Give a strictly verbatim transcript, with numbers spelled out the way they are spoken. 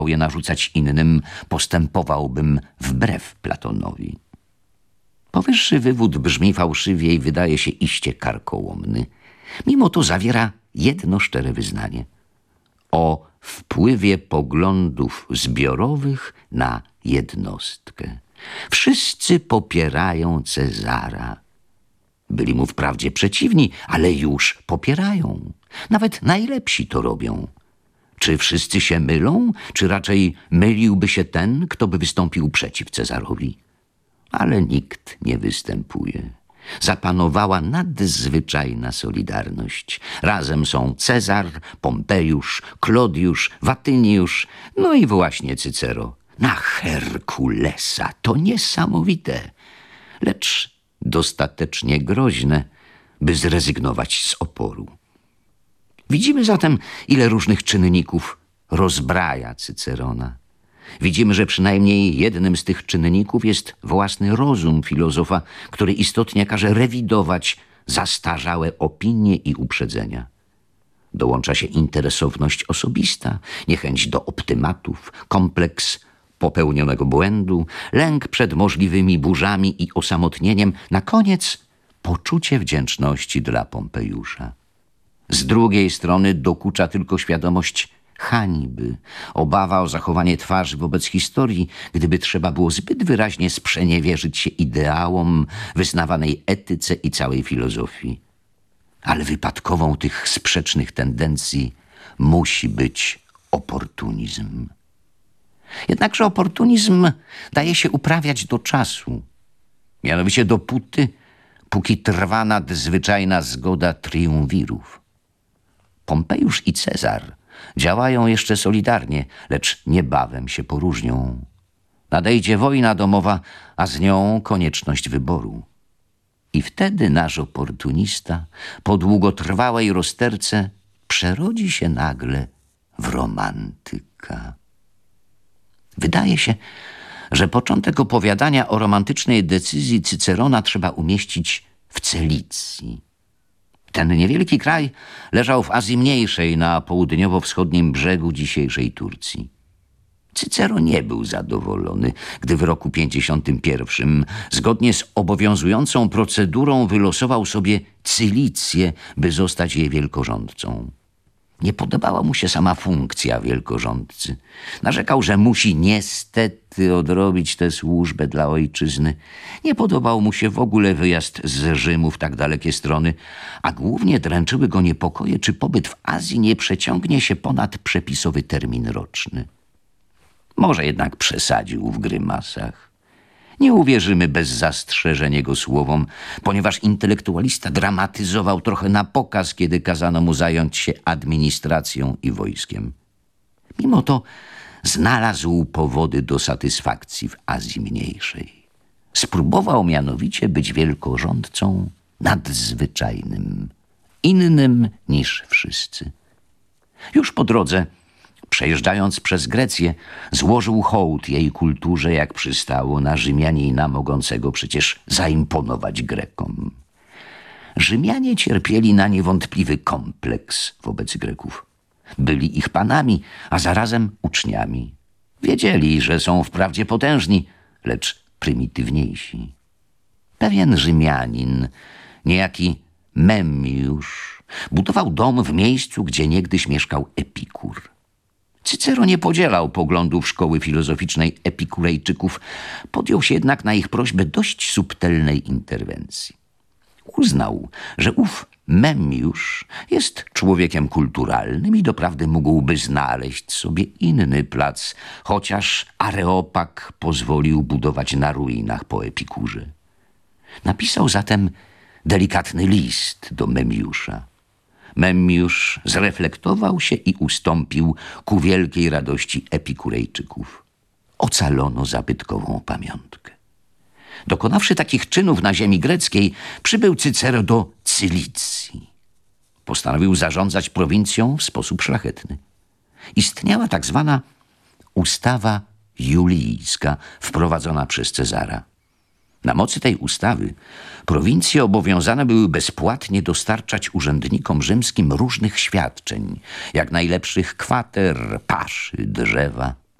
je narzucać innym, postępowałbym wbrew Platonowi. Powyższy wywód brzmi fałszywie i wydaje się iście karkołomny. Mimo to zawiera jedno szczere wyznanie o wpływie poglądów zbiorowych na jednostkę. Wszyscy popierają Cezara. Byli mu wprawdzie przeciwni, ale już popierają. Nawet najlepsi to robią. Czy wszyscy się mylą, czy raczej myliłby się ten, kto by wystąpił przeciw Cezarowi? Ale nikt nie występuje. Zapanowała nadzwyczajna solidarność. Razem są Cezar, Pompejusz, Klodiusz, Watyniusz, no i właśnie Cycero. Na Herkulesa, to niesamowite, lecz dostatecznie groźne, by zrezygnować z oporu. Widzimy zatem, ile różnych czynników rozbraja Cycerona. Widzimy, że przynajmniej jednym z tych czynników jest własny rozum filozofa, który istotnie każe rewidować zastarzałe opinie i uprzedzenia. Dołącza się interesowność osobista, niechęć do optymatów, kompleks popełnionego błędu, lęk przed możliwymi burzami i osamotnieniem, na koniec poczucie wdzięczności dla Pompejusza. Z drugiej strony dokucza tylko świadomość hańby, obawa o zachowanie twarzy wobec historii, gdyby trzeba było zbyt wyraźnie sprzeniewierzyć się ideałom, wyznawanej etyce i całej filozofii. Ale wypadkową tych sprzecznych tendencji musi być oportunizm. Jednakże oportunizm daje się uprawiać do czasu, mianowicie dopóty, póki trwa nadzwyczajna zgoda triumvirów. Pompejusz i Cezar działają jeszcze solidarnie, lecz niebawem się poróżnią. Nadejdzie wojna domowa, a z nią konieczność wyboru. I wtedy nasz oportunista po długotrwałej rozterce przerodzi się nagle w romantyka. Wydaje się, że początek opowiadania o romantycznej decyzji Cycerona trzeba umieścić w Celicji. Ten niewielki kraj leżał w Azji Mniejszej na południowo-wschodnim brzegu dzisiejszej Turcji. Cycero nie był zadowolony, gdy w roku pięćdziesiątym pierwszym zgodnie z obowiązującą procedurą wylosował sobie Cylicję, by zostać jej wielkorządcą. Nie podobała mu się sama funkcja wielkorządcy. Narzekał, że musi niestety odrobić tę służbę dla ojczyzny. Nie podobał mu się w ogóle wyjazd z Rzymu w tak dalekie strony, a głównie dręczyły go niepokoje, czy pobyt w Azji nie przeciągnie się ponad przepisowy termin roczny. Może jednak przesadził w grymasach. Nie uwierzymy bez zastrzeżeń jego słowom, ponieważ intelektualista dramatyzował trochę na pokaz, kiedy kazano mu zająć się administracją i wojskiem. Mimo to znalazł powody do satysfakcji w Azji Mniejszej. Spróbował mianowicie być wielkorządcą nadzwyczajnym, innym niż wszyscy. Już po drodze, przejeżdżając przez Grecję, złożył hołd jej kulturze, jak przystało na Rzymianina mogącego przecież zaimponować Grekom. Rzymianie cierpieli na niewątpliwy kompleks wobec Greków. Byli ich panami, a zarazem uczniami. Wiedzieli, że są wprawdzie potężni, lecz prymitywniejsi. Pewien Rzymianin, niejaki Memmiusz, budował dom w miejscu, gdzie niegdyś mieszkał Epikur. Cycero nie podzielał poglądów szkoły filozoficznej Epikurejczyków, podjął się jednak na ich prośbę dość subtelnej interwencji. Uznał, że ów Memmiusz jest człowiekiem kulturalnym i doprawdy mógłby znaleźć sobie inny plac, chociaż Areopag pozwolił budować na ruinach po Epikurze. Napisał zatem delikatny list do Memmiusza. Memmiusz zreflektował się i ustąpił ku wielkiej radości Epikurejczyków. Ocalono zabytkową pamiątkę. Dokonawszy takich czynów na ziemi greckiej, przybył Cycero do Cylicji. Postanowił zarządzać prowincją w sposób szlachetny. Istniała tak zwana ustawa julijska, wprowadzona przez Cezara. Na mocy tej ustawy prowincje obowiązane były bezpłatnie dostarczać urzędnikom rzymskim różnych świadczeń, jak najlepszych kwater, paszy, drzewa.